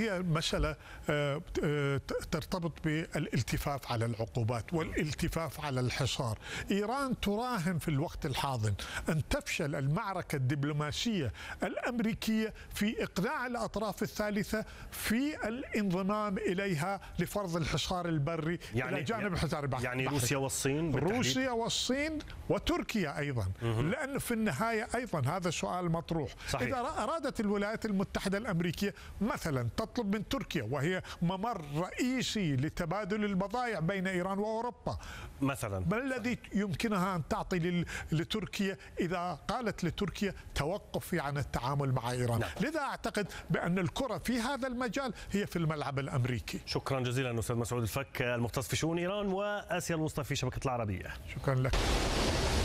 هي مسألة ترتبط بالالتفاف على العقوبات والالتفاف على الحصار. إيران تراهن في الوقت الحاضر أن تفشل المعركة الدبلوماسية الأمريكية في إقناع الأطراف الثالثة في الانضمام إليها لفرض الحصار البري إلى جانب الحصار البحري. يعني روسيا والصين بالتحديد؟ روسيا والصين وتركيا أيضا، لأن في النهاية أيضا هذا سؤال مطروح. صحيح. إذا أرادت الولايات المتحدة الأمريكية مثلا تطلب من تركيا، وهي ممر رئيسي لتبادل البضائع بين إيران وأوروبا مثلا، ما الذي يمكنها أن تعطي لتركيا إذا قالت لتركيا توقف عن التعامل مع إيران؟ نعم. لذا أعتقد بأن الكرة في هذا المجال هي في الملعب الأمريكي. شكرا جزيلا أستاذ مسعود الفك، المختص في شؤون إيران وآسيا الوسطى في شبكة العربية. شكرا لك.